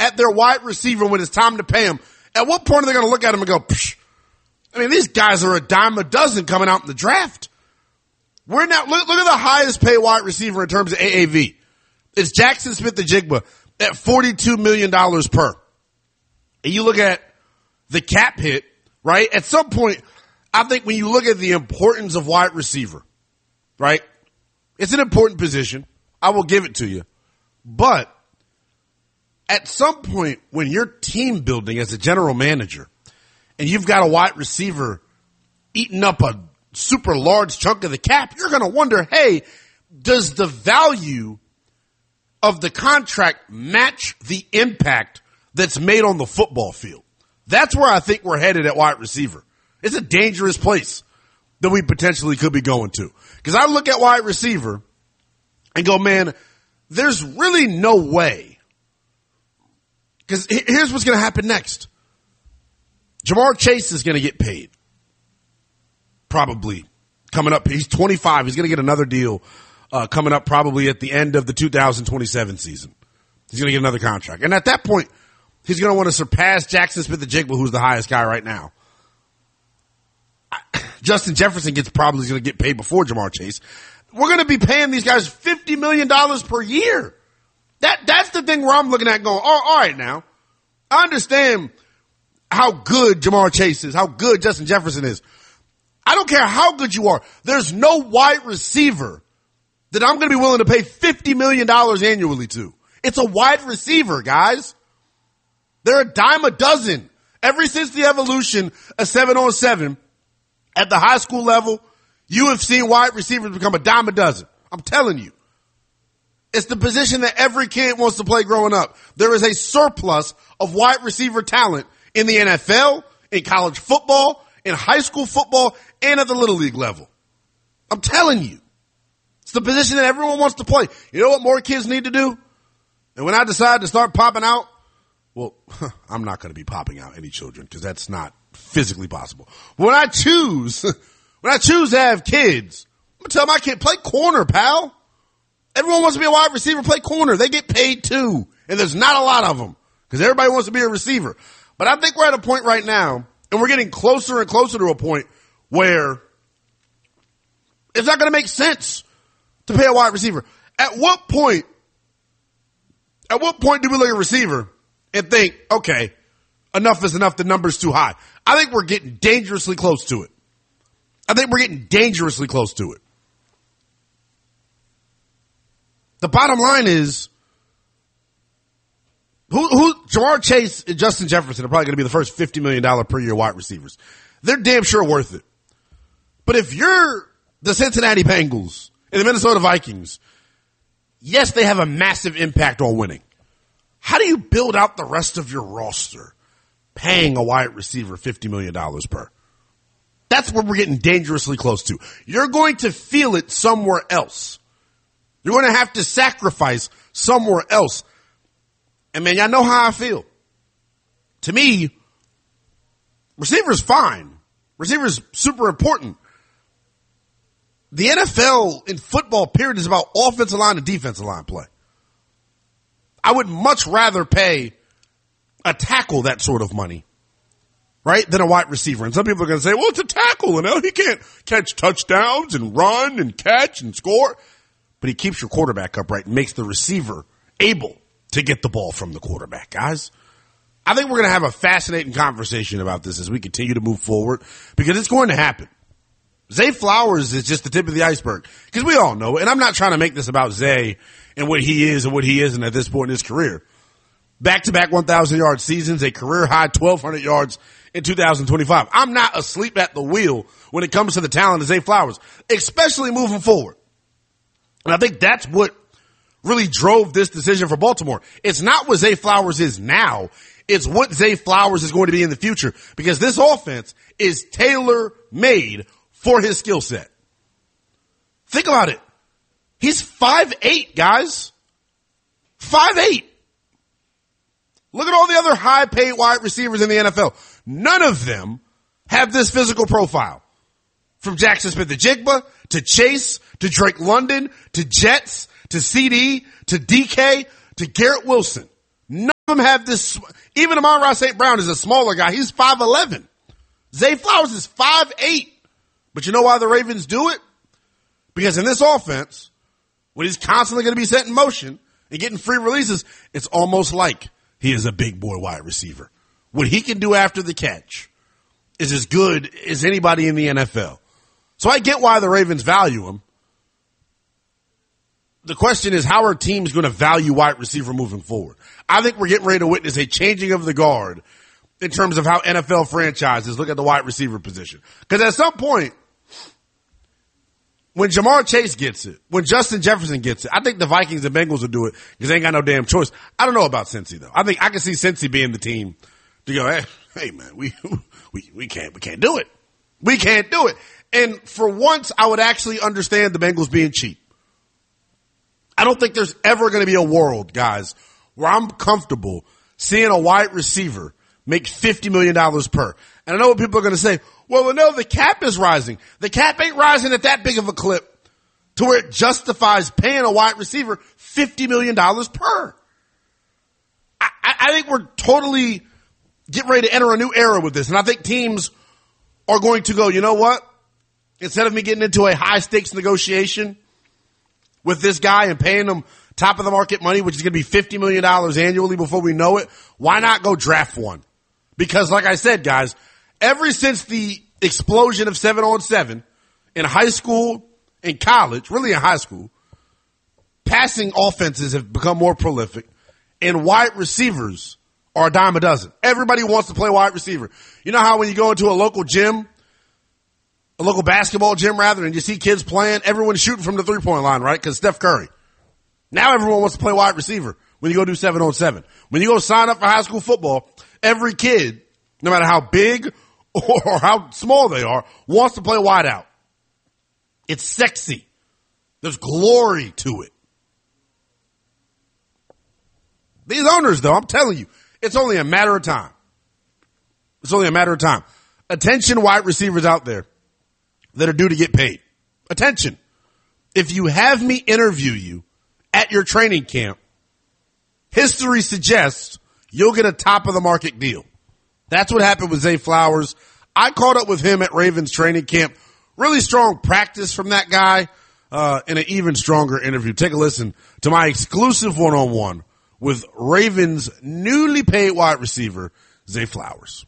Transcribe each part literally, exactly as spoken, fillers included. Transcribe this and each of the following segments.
at their wide receiver when it's time to pay him, at what point are they going to look at him and go, psh, I mean, these guys are a dime a dozen coming out in the draft. We're now, look, look at the highest paid wide receiver in terms of A A V. It's Jackson Smith-Njigba at forty-two million dollars per. And you look at the cap hit, right? At some point, I think when you look at the importance of wide receiver, right? It's an important position. I will give it to you. But at some point when you're team building as a general manager and you've got a wide receiver eating up a super large chunk of the cap, you're going to wonder, hey, does the value of the contract match the impact that's made on the football field? That's where I think we're headed at wide receiver. It's a dangerous place that we potentially could be going to. Because I look at wide receiver and go, man, there's really no way. Because here's what's going to happen next. Ja'Marr Chase is going to get paid. Probably coming up. He's twenty-five. He's going to get another deal uh, coming up probably at the end of the two thousand twenty-seven season. He's going to get another contract. And at that point, he's going to want to surpass Jackson Smith-Njigba, who's the highest guy right now. Justin Jefferson gets probably going to get paid before Ja'Marr Chase. We're going to be paying these guys fifty million dollars per year. That, that's the thing where I'm looking at going, all, all right now, I understand how good Ja'Marr Chase is, how good Justin Jefferson is. I don't care how good you are. There's no wide receiver that I'm going to be willing to pay fifty million dollars annually to. It's a wide receiver, guys. They're a dime a dozen. Ever since the evolution of seven on seven at the high school level, you have seen wide receivers become a dime a dozen. I'm telling you. It's the position that every kid wants to play growing up. There is a surplus of wide receiver talent in the N F L, in college football, in high school football, and at the little league level. I'm telling you. It's the position that everyone wants to play. You know what more kids need to do? And when I decide to start popping out, well, I'm not going to be popping out any children because that's not physically possible. When I choose, when I choose to have kids, I'm going to tell my kid, play corner, pal. Everyone wants to be a wide receiver, play corner. They get paid too. And there's not a lot of them because everybody wants to be a receiver. But I think we're at a point right now, and we're getting closer and closer to a point where it's not going to make sense to pay a wide receiver. At what point, at what point do we look at a receiver and think, okay, enough is enough, the number's too high? I think we're getting dangerously close to it. I think we're getting dangerously close to it. The bottom line is, who, who, Ja'Marr Chase and Justin Jefferson are probably going to be the first fifty million dollars per year wide receivers. They're damn sure worth it. But if you're the Cincinnati Bengals and the Minnesota Vikings, yes, they have a massive impact on winning. How do you build out the rest of your roster paying a wide receiver fifty million dollars per? That's where we're getting dangerously close to. You're going to feel it somewhere else. You're going to have to sacrifice somewhere else. And man, y'all know how I feel. To me, receiver's fine. Receiver's super important. The N F L in football period is about offensive line and defensive line play. I would much rather pay a tackle that sort of money, right, than a wide receiver. And some people are going to say, well, it's a tackle, you know, he can't catch touchdowns and run and catch and score. But he keeps your quarterback upright and makes the receiver able to get the ball from the quarterback, guys. I think we're going to have a fascinating conversation about this as we continue to move forward because it's going to happen. Zay Flowers is just the tip of the iceberg because we all know, and I'm not trying to make this about Zay and what he is and what he isn't at this point in his career. Back-to-back one thousand yard seasons, a career-high twelve hundred yards in two thousand twenty-five. I'm not asleep at the wheel when it comes to the talent of Zay Flowers, especially moving forward. And I think that's what really drove this decision for Baltimore. It's not what Zay Flowers is now. It's what Zay Flowers is going to be in the future because this offense is tailor-made for his skill set. Think about it. He's five eight, guys. five eight. Look at all the other high-paid wide receivers in the N F L. None of them have this physical profile. From Jackson Smith-Njigba to Chase to Drake London to Jets to C D to D K to Garrett Wilson. None them have this, even Amon-Ra Saint Brown is a smaller guy. He's five eleven. Zay Flowers is five eight. But you know why the Ravens do it? Because in this offense, when he's constantly going to be set in motion and getting free releases, it's almost like he is a big boy wide receiver. What he can do after the catch is as good as anybody in the N F L. So I get why the Ravens value him. The question is, how are teams going to value wide receiver moving forward? I think we're getting ready to witness a changing of the guard in terms of how N F L franchises look at the wide receiver position. Because at some point, when Jamar Chase gets it, when Justin Jefferson gets it, I think the Vikings and Bengals will do it because they ain't got no damn choice. I don't know about Cincy though. I think I can see Cincy being the team to go, hey, hey man, we, we, we can't, we can't do it. We can't do it. And for once, I would actually understand the Bengals being cheap. I don't think there's ever going to be a world, guys, where I'm comfortable seeing a wide receiver make fifty million dollars per. And I know what people are going to say. Well, no, the cap is rising. The cap ain't rising at that big of a clip to where it justifies paying a wide receiver fifty million dollars per. I, I think we're totally getting ready to enter a new era with this. And I think teams are going to go, you know what? Instead of me getting into a high stakes negotiation with this guy and paying him top of the market money, which is going to be fifty million dollars annually before we know it, why not go draft one? Because like I said, guys, ever since the explosion of seven on seven in high school and college, really in high school, passing offenses have become more prolific and wide receivers are a dime a dozen. Everybody wants to play wide receiver. You know how when you go into a local gym, a local basketball gym rather, and you see kids playing, everyone's shooting from the three-point line, right? Because Steph Curry. Now everyone wants to play wide receiver when you go do seven on seven. When you go sign up for high school football, every kid, no matter how big or how small they are, wants to play wide out. It's sexy. There's glory to it. These owners, though, I'm telling you, it's only a matter of time. It's only a matter of time. Attention wide receivers out there that are due to get paid. Attention. If you have me interview you at your training camp, history suggests you'll get a top of the market deal. That's what happened with Zay Flowers. I caught up with him at Ravens training camp. Really strong practice from that guy, uh, and an even stronger interview. Take a listen to my exclusive one-on-one with Ravens newly paid wide receiver, Zay Flowers.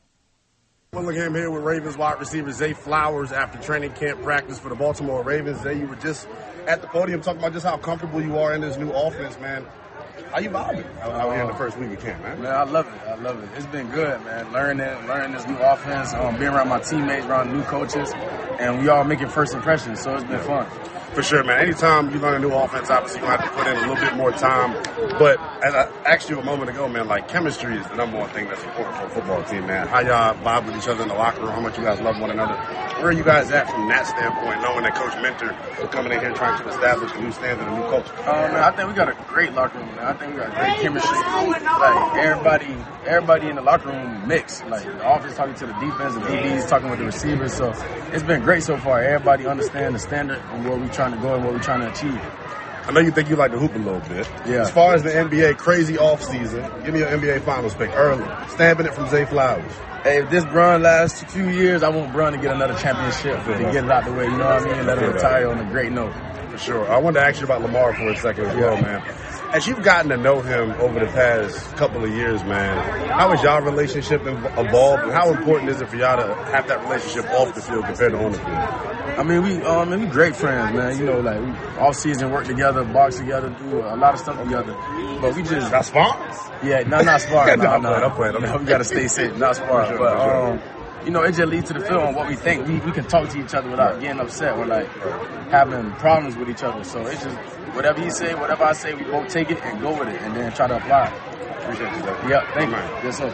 Willingham here with Ravens wide receiver Zay Flowers after training camp practice for the Baltimore Ravens. Zay, you were just at the podium talking about just how comfortable you are in this new offense, man. How you vibing out here in the first week of camp, man? Man, I love it. I love it. It's been good, man. Learning, learning this new offense, um, being around my teammates, around new coaches, and we all making first impressions, so it's been fun. For sure, man. Anytime you learn a new offense, obviously you're going to have to put in a little bit more time. But as I asked you a moment ago, man, like chemistry is the number one thing that's important for a football team, man. How y'all vibe with each other in the locker room, how much you guys love one another. Where are you guys at from that standpoint, knowing that Coach Mentor is coming in here trying to establish a new standard, a new culture? Um, man, I think we got a great locker room, man. I think we got great chemistry. Like, everybody everybody in the locker room mixed. Like, the offense talking to the defense, the D Bs talking with the receivers. So it's been great so far. Everybody understands the standard and where we're trying to go and what we're trying to achieve. I know you think you like to hoop a little bit. Yeah. As far as the N B A, crazy offseason, give me your N B A Finals pick early. Stamping it from Zay Flowers. Hey, if this Brun lasts a few years, I want Brun to get another championship to get it out the way, you know what I mean? Let him retire on a great note. For sure. I wanted to ask you about Lamar for a second as well, man. As you've gotten to know him over the past couple of years, man, how has y'all relationship evolved, and how important is it for y'all to have that relationship off the field compared to on the field? I mean, we um, we great friends, man. You know, like, we off season work together, box together, do a lot of stuff together. But we just not sparring. Yeah, no, not sparring. no, no, I'm playing. I'm no, we gotta stay safe, not sparring. Sure, but sure. um, you know, it just leads to the field on what we think. We we can talk to each other without getting upset or like having problems with each other. So it's just whatever he say, whatever I say, we both take it and go with it, and then try to apply it. Appreciate you, though. Yeah, thank you. Yes, sir.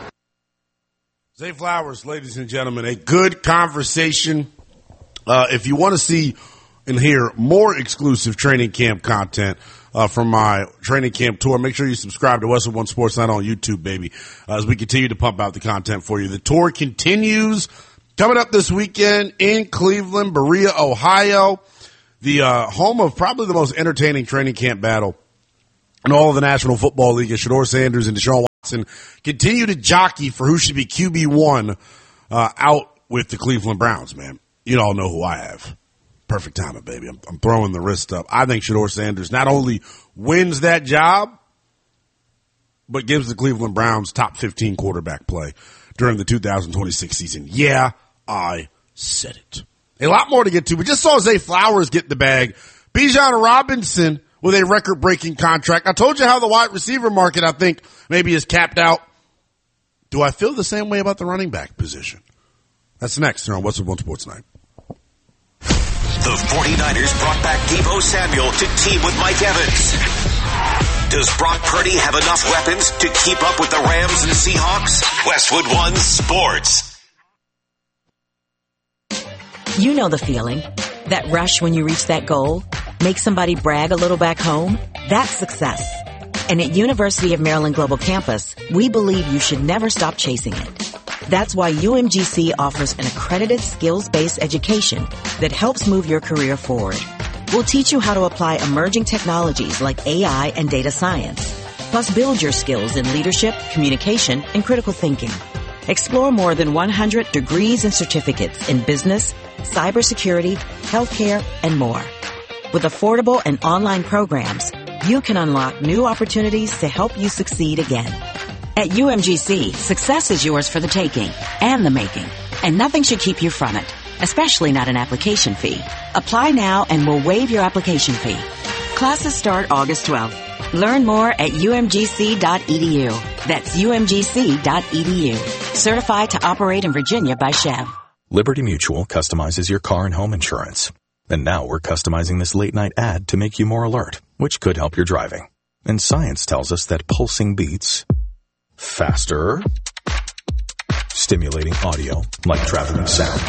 Zay Flowers, ladies and gentlemen, a good conversation. Uh, if you want to see and hear more exclusive training camp content uh, from my training camp tour, make sure you subscribe to Westwood One Sports Night on YouTube, baby, uh, as we continue to pump out the content for you. The tour continues. Coming up this weekend in Cleveland, Berea, Ohio, the uh, home of probably the most entertaining training camp battle in all of the National Football League is Shedeur Sanders and Deshaun Watson and continue to jockey for who should be Q B one uh, out with the Cleveland Browns, man. You all know who I have. Perfect timing, baby. I'm, I'm throwing the wrist up. I think Shedeur Sanders not only wins that job, but gives the Cleveland Browns top fifteen quarterback play during the two thousand twenty-six season. Yeah, I said it. A lot more to get to. We just saw Zay Flowers get the bag. Bijan Robinson with a record-breaking contract. I told you how the wide receiver market, I think, maybe is capped out. Do I feel the same way about the running back position? That's next here on What's Up on Sports Night. The 49ers brought back Deebo Samuel to team with Mike Evans. Does Brock Purdy have enough weapons to keep up with the Rams and Seahawks? Westwood One Sports. You know the feeling. That rush when you reach that goal. Make somebody brag a little back home. That's success. And at University of Maryland Global Campus, we believe you should never stop chasing it. That's why U M G C offers an accredited skills-based education that helps move your career forward. We'll teach you how to apply emerging technologies like A I and data science, plus build your skills in leadership, communication, and critical thinking. Explore more than one hundred degrees and certificates in business, cybersecurity, healthcare, and more. With affordable and online programs, you can unlock new opportunities to help you succeed again. At U M G C, success is yours for the taking and the making, and nothing should keep you from it, especially not an application fee. Apply now and we'll waive your application fee. Classes start August twelfth. Learn more at U M G C dot E D U. That's U M G C dot E D U. Certified to operate in Virginia by Chev. Liberty Mutual customizes your car and home insurance. And now we're customizing this late-night ad to make you more alert, which could help your driving. And science tells us that pulsing beats faster, stimulating audio like traveling sound,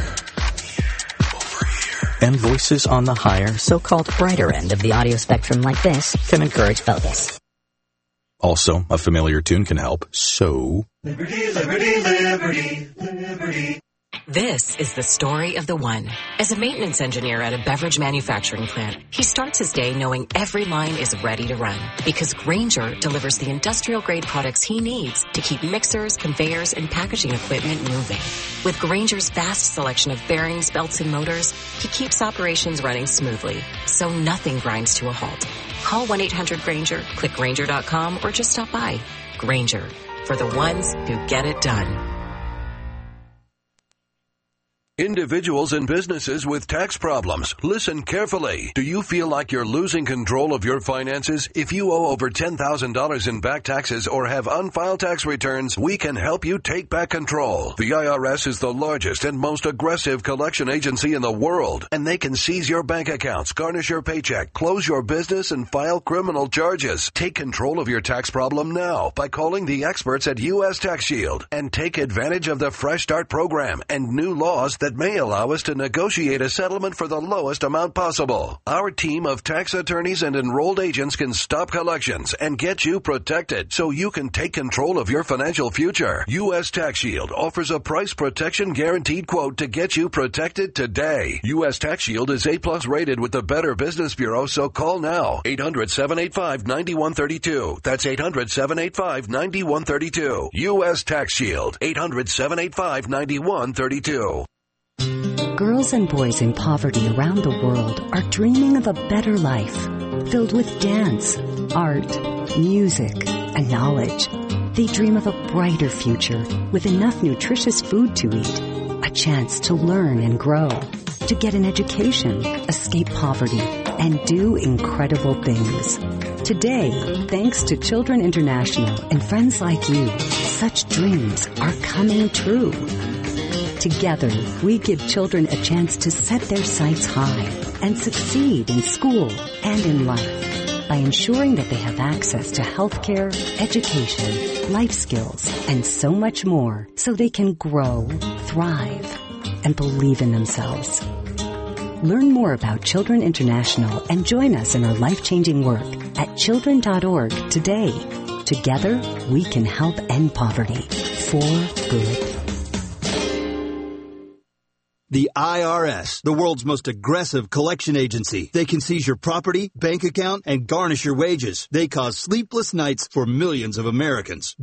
and voices on the higher, so-called brighter end of the audio spectrum like this can encourage focus. Also, a familiar tune can help, so... Liberty, liberty, liberty, liberty. This is the story of the one. As a maintenance engineer at a beverage manufacturing plant, he starts his day knowing every line is ready to run because Grainger delivers the industrial-grade products he needs to keep mixers, conveyors, and packaging equipment moving. With Grainger's vast selection of bearings, belts, and motors, he keeps operations running smoothly, so nothing grinds to a halt. Call one eight hundred Grainger, click Grainger dot com, or just stop by. Grainger, for the ones who get it done. Individuals and businesses with tax problems, listen carefully. Do you feel like you're losing control of your finances? If you owe over ten thousand dollars in back taxes or have unfiled tax returns, we can help you take back control. The I R S is the largest and most aggressive collection agency in the world, and they can seize your bank accounts, garnish your paycheck, close your business, and file criminal charges. Take control of your tax problem now by calling the experts at U S Tax Shield and take advantage of the Fresh Start program and new laws that that may allow us to negotiate a settlement for the lowest amount possible. Our team of tax attorneys and enrolled agents can stop collections and get you protected so you can take control of your financial future. U S Tax Shield offers a price protection guaranteed quote to get you protected today. U S Tax Shield is A plus rated with the Better Business Bureau, so call now. eight hundred, seven eight five, nine one three two. That's eight hundred, seven eight five, nine one three two. U S Tax Shield. eight hundred, seven eight five, nine one three two. Girls and boys in poverty around the world are dreaming of a better life, filled with dance, art, music, and knowledge. They dream of a brighter future with enough nutritious food to eat, a chance to learn and grow, to get an education, escape poverty, and do incredible things. Today, thanks to Children International and friends like you, such dreams are coming true. Together, we give children a chance to set their sights high and succeed in school and in life by ensuring that they have access to healthcare, education, life skills, and so much more so they can grow, thrive, and believe in themselves. Learn more about Children International and join us in our life-changing work at children dot org today. Together, we can help end poverty for good. The I R S, the world's most aggressive collection agency. They can seize your property, bank account, and garnish your wages. They cause sleepless nights for millions of Americans.